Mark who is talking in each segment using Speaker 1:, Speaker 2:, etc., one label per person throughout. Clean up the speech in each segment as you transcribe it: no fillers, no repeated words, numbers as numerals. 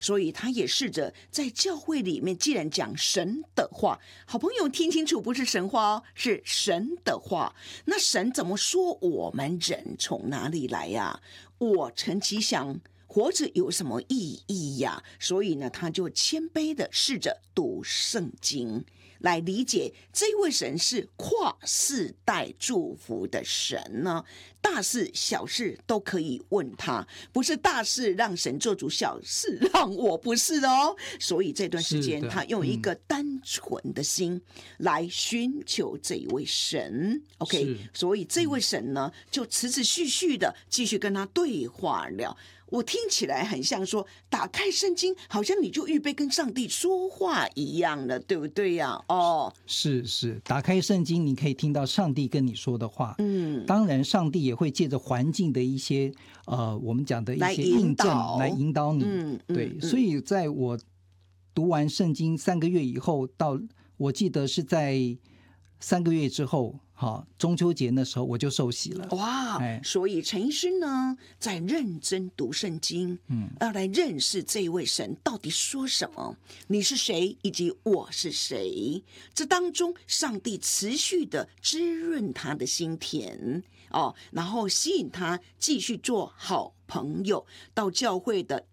Speaker 1: 所以他也试着在教会里面，既然讲神的话，好朋友听清楚，不是神话哦，是神的话。那神怎么说我们人从哪里来呀？我陈其祥活着有什么意义呀？所以呢，他就谦卑的试着读圣经，来理解这位神是跨世代祝福的神呢。大事小事都可以问他，不是大事让神做主，小事让我，不是哦。所以这段时间他用一个单纯的心来寻求这一位神。OK， 所以这位神呢，就持续续的继续跟他对话了。我听起来很像说，打开圣经，好像你就预备跟上帝说话一样了，对不对呀？哦，
Speaker 2: 是，打开圣经，你可以听到上帝跟你说的话。当然，上帝也会借着环境的一些我们讲的一些印证来引导你。对，所以在我读完圣经3个月以后，到我记得是在3个月之后。好，中秋节那时候我就受洗了。
Speaker 1: 哇！所以陈医师呢，在认真读圣经，要来认识这位神到底说什么，你是谁，以及我是谁。这当中，上帝持续的滋润他的心田哦，然后吸引他继续做好朋友。到教会的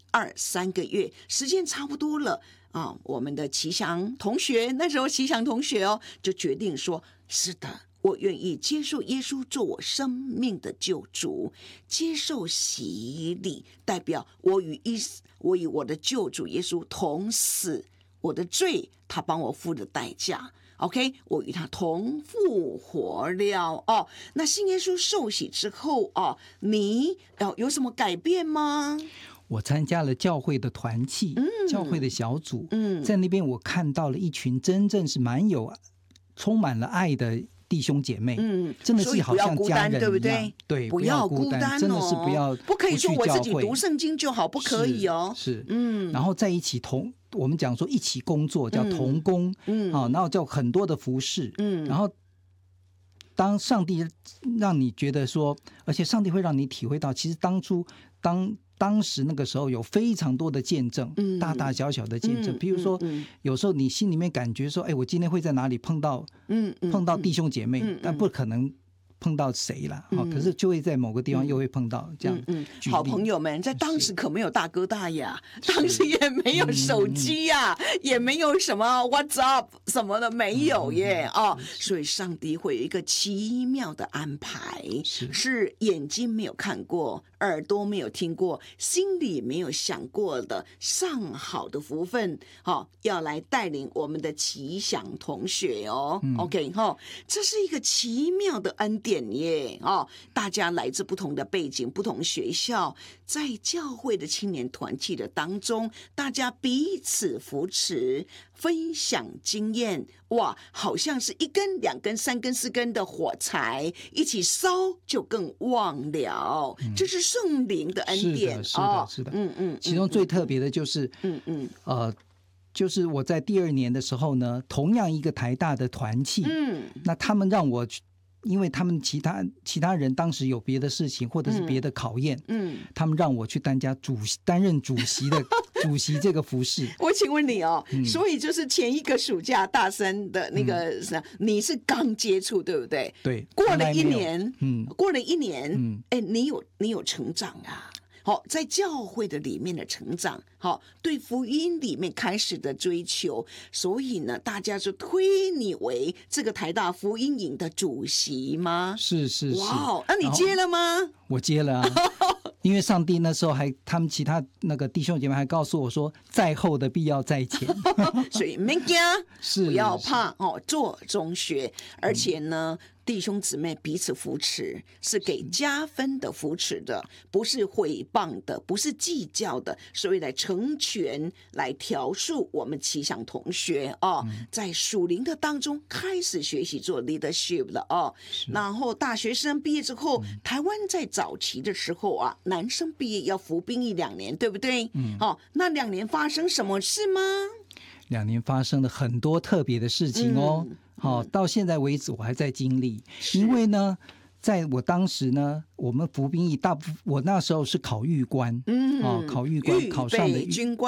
Speaker 1: 1、2、3个月，时间差不多了啊，我们的奇祥同学，那时候奇祥同学就决定说，是的，我愿意接受耶稣做我生命的救主，接受洗礼，代表我与我的救主耶稣同死，我的罪他帮我付的代价。OK， 我与他同复活了哦。那信耶稣受洗之后哦，你有什么改变吗？
Speaker 2: 我参加了教会的团契，教会的小组，在那边我看到了一群真正是充满了爱的弟兄姐妹，真的是好像家人一样，
Speaker 1: 对不对？
Speaker 2: 对，
Speaker 1: 不要孤单，
Speaker 2: 真的是不
Speaker 1: 可以说我自己读圣经就好，不可以哦。
Speaker 2: 是，然后在一起我们讲说一起工作叫同工，然后叫很多的服事，然后当上帝让你觉得说，而且上帝会让你体会到，其实当时那个时候有非常多的见证，大大小小的见证，比如说有时候你心里面感觉说，我今天会在哪里碰到弟兄姐妹，但不可能碰到谁啦，可是就会在某个地方又会碰到这样。
Speaker 1: 好朋友们，在当时可没有大哥大呀，当时也没有手机呀，也没有什么 WhatsApp 什么的，没有耶所以上帝会有一个奇妙的安排，是眼睛没有看过，耳朵没有听过，心里没有想过的上好的福分，要来带领我们的奇祥同学OK 这是一个奇妙的恩典耶大家来自不同的背景，不同学校，在教会的青年团契的当中，大家彼此扶持，分享经验，哇，好像是1根、2根、3根、4根的火柴一起烧就更旺了，这是圣灵的恩典。
Speaker 2: 是的，其中最特别的就是就是我在第2年的时候呢，同样一个台大的团契，那他们让我因为他们其他人当时有别的事情或者是别的考验，他们让我去担任主席的主席这个服事。
Speaker 1: 我请问你所以就是前一个暑假大3的那个你是刚接触对不对？
Speaker 2: 对，
Speaker 1: 过了1年，你有成长啊。在教会的里面的成长，对福音里面开始的追求，所以呢，大家就推你为这个台大福音营的主席吗？
Speaker 2: 是，
Speaker 1: 哇，那你接了吗？
Speaker 2: 我接了啊，因为上帝那时候他们其他那个弟兄姐妹还告诉我说，在后的必要在前，
Speaker 1: 所以没惊，不要怕做中学，而且呢。弟兄姊妹彼此扶持，是给加分的扶持的，不是毁谤的，不是计较的，所以来成全，来调述我们奇祥同学在属灵的当中开始学习做 leadership 了然后大学生毕业之后，台湾在早期的时候男生毕业要服兵役2年，对不对？那2年发生什么事吗
Speaker 2: ？2年发生了很多特别的事情到现在为止我还在经历，因为呢，在我当时呢，我们服兵役我那时候是考预官，考预官考上的军官。